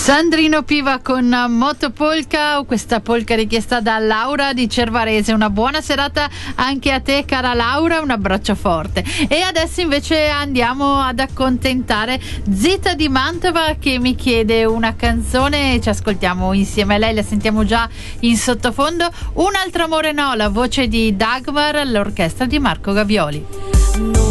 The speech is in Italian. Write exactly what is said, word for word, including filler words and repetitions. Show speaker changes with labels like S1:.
S1: Sandrino Piva con Motopolka, questa polka richiesta da Laura di Cervarese. Una buona serata anche a te, cara Laura, un abbraccio forte. E adesso invece andiamo ad accontentare Zita di Mantova, che mi chiede una canzone, ci ascoltiamo insieme a lei, la sentiamo già in sottofondo. Un altro amore no, la voce di Dagmar, l'orchestra di Marco Gavioli.